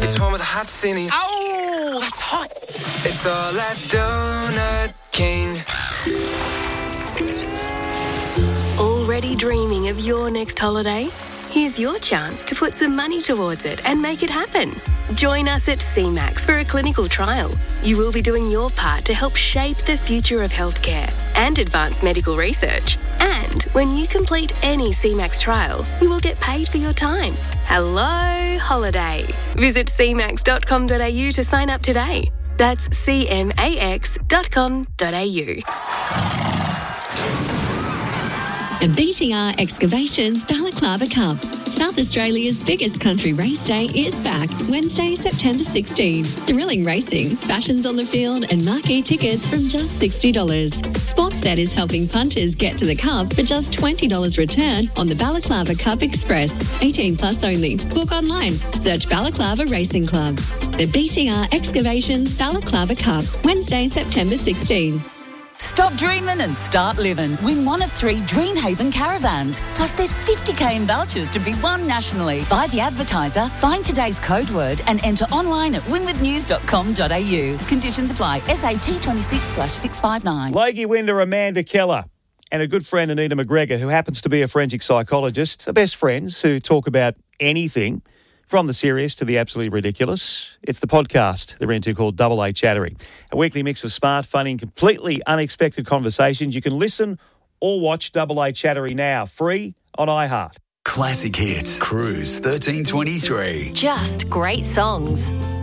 It's one with a hot ceiling. Oh, that's hot. It's all at Donut King. Already dreaming of your next holiday? Here's your chance to put some money towards it and make it happen. Join us at CMAX for a clinical trial. You will be doing your part to help shape the future of healthcare and advance medical research. And when you complete any CMAX trial, you will get paid for your time. Hello, holiday. Visit cmax.com.au to sign up today. That's cmax.com.au. The BTR Excavations Balaclava Cup. South Australia's biggest country race day is back Wednesday, September 16. Thrilling racing, fashions on the field and marquee tickets from just $60. Sportsbet is helping punters get to the Cup for just $20 return on the Balaclava Cup Express. 18 plus only. Book online. Search Balaclava Racing Club. The BTR Excavations Balaclava Cup. Wednesday, September 16. Stop dreaming and start living. Win one of 3 Dreamhaven caravans. Plus there's 50k in vouchers to be won nationally. Buy the advertiser, find today's code word and enter online at winwithnews.com.au. Conditions apply. SAT 26/659. Logie Winder, Amanda Keller and a good friend Anita McGregor, who happens to be a forensic psychologist, are best friends who talk about anything from the serious to the absolutely ridiculous. It's the podcast they're into called Double A Chattering, a weekly mix of smart, funny and completely unexpected conversations. You can listen or watch Double A Chattering now, free on iHeart. Classic hits. Cruise 1323. Just great songs.